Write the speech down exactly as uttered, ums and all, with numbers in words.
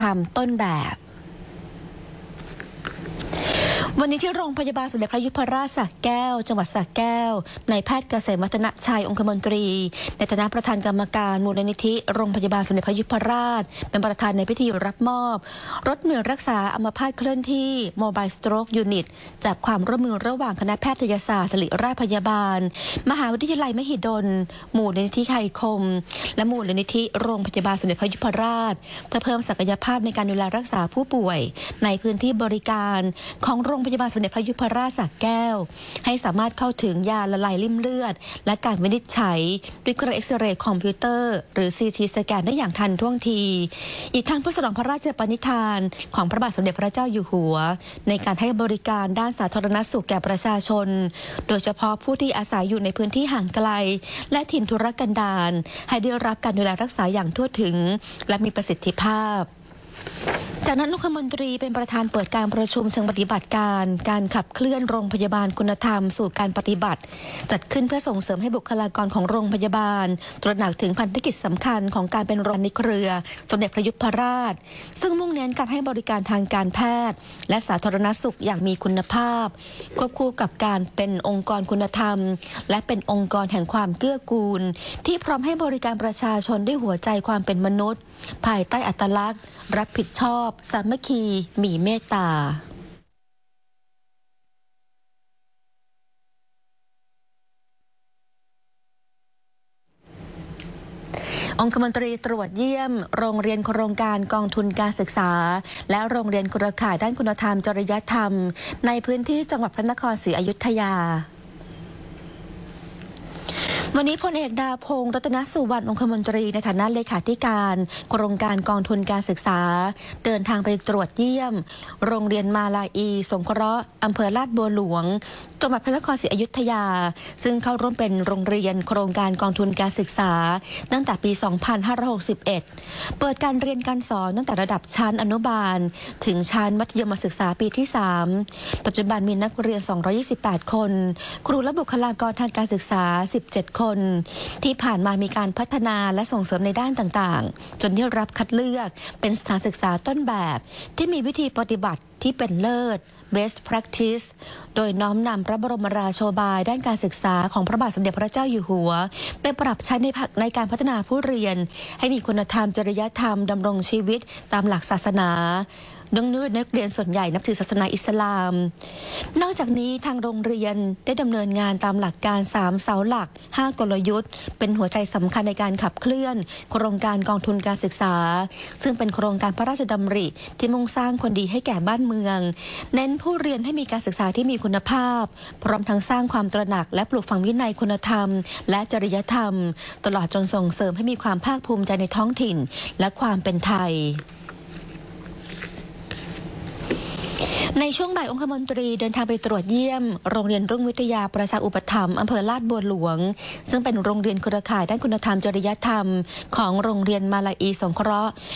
ทำต้นแบบวันนี้ที่โรงพยาบาลสมเด็จพระยุพราชสระแก้วจังหวัดสระแก้วนายแพทย์เกษมวัฒนชัยองคมนตรีในฐานะประธานกรรมการมูลนิธิโรงพยาบาลสมเด็จพระยุพราชเป็นประธานในพิธีรับมอบรถหน่วยรักษาอัมพาตเคลื่อนที่โมบายสโตรกยูนิตจากความร่วมมือระหว่างคณะแพทยศาสตร์ศิริราชพยาบาลมหาวิทยาลัยมหิดลมูลนิธิไทยคมและมูลนิธิโรงพยาบาลสมเด็จพระยุพราชเพื่อเพิ่มศักยภาพในการดูแลรักษาผู้ป่วยในพื้นที่บริการของโรงพยาบาลสมเด็จพระยุพราชสระแก้วให้สามารถเข้าถึงยาละลายริ่มเลือดและการวินิจฉัยด้วยเครื่องเอ็กซเรย์คอมพิวเตอร์หรือ ซี ที สแกนได้อย่างทันท่วงทีอีกทั้งเพื่อสนองพระราชปณิธานของพระบาทสมเด็จพระเจ้าอยู่หัวในการให้บริการด้านสาธารณสุขแก่ประชาชนโดยเฉพาะผู้ที่อาศัยอยู่ในพื้นที่ห่างไกลและถิ่นทุรกันดารให้ได้รับการดูแลรักษาอย่างทั่วถึงและมีประสิทธิภาพจากนั้นองคมนตรีเป็นประธานเปิดการประชุมเชิงปฏิบัติการการขับเคลื่อนโรงพยาบาลคุณธรรมสู่การปฏิบัติจัดขึ้นเพื่อส่งเสริมให้บุคลากรของโรงพยาบาลตระหนักถึงพันธกิจสำคัญของการเป็นโรงพยาบาลในเครือสมเด็จพระยุพราชซึ่งมุ่งเน้นการให้บริการทางการแพทย์และสาธารณสุขอย่างมีคุณภาพควบคู่กับการเป็นองค์กรคุณธรรมและเป็นองค์กรแห่งความเกื้อกูลที่พร้อมให้บริการประชาชนด้วยหัวใจความเป็นมนุษย์ภายใต้อัตลักษณ์รับผิดชอบสามัคคีมีเมตตาองคมนตรีตรวจเยี่ยมโรงเรียนโครงการกองทุนการศึกษาและโรงเรียนเครือข่ายด้านคุณธรรมจริยธรรมในพื้นที่จังหวัดพระนครศรีอยุธยาวันนี้พลเอกดาพงษ์รัตนสุวรรณองคมนตรีในฐานะเลขาธิการโครงการกองทุนการศึกษาเดินทางไปตรวจเยี่ยมโรงเรียนมาลาอีสงเคราะห์อำเภอลาดบัวหลวงจังหวัดพระนครศรีอยุธยาซึ่งเข้าร่วมเป็นโรงเรียนโครงการกองทุนการศึกษาตั้งแต่ปี สองพันห้าร้อยหกสิบเอ็ด เปิดการเรียนการสอนตั้งแต่ระดับชั้นอนุบาลถึงชั้นมัธยมศึกษาปีที่ สาม ปัจจุบันมีนักเรียน สองร้อยยี่สิบแปด คนครูและบุคลากรทางการศึกษา สิบเจ็ด คนที่ผ่านมามีการพัฒนาและส่งเสริมในด้านต่างๆจนได้รับคัดเลือกเป็นสถานศึกษาต้นแบบที่มีวิธีปฏิบัติที่เป็นเลิศ best practice โดยน้อมนำพระบรมราโชบายด้านการศึกษาของพระบาทสมเด็จพระเจ้าอยู่หัวไปปรับใช้ในในการพัฒนาผู้เรียนให้มีคุณธรรมจริยธรรมดำรงชีวิตตามหลักศาสนาเนื่องด้วยนักเรียนส่วนใหญ่นับถือศาสนาอิสลามนอกจากนี้ทางโรงเรียนได้ดำเนินงานตามหลักการสามเสาหลักห้ากลยุทธ์เป็นหัวใจสำคัญในการขับเคลื่อนโครงการกองทุนการศึกษาซึ่งเป็นโครงการพระราชดำริที่มุ่งสร้างคนดีให้แก่บ้านเมืองเน้นผู้เรียนให้มีการศึกษาที่มีคุณภาพพร้อมทั้งสร้างความตระหนักและปลูกฝังวินัยคุณธรรมและจริยธรรมตลอดจนส่งเสริมให้มีความภาคภูมิใจในท้องถิ่นและความเป็นไทยในช่วงบ่ายองคมนตรีเดินทางไปตรวจเยี่ยมโรงเรียนรุ่งวิทยาประชาอุปถัมภ์อำเภอลาดบัวหลวงซึ่งเป็นโรงเรียนเครือข่ายด้านคุณธรรมจริยธรรมของโรงเรียนมาลาอีสงเคราะห์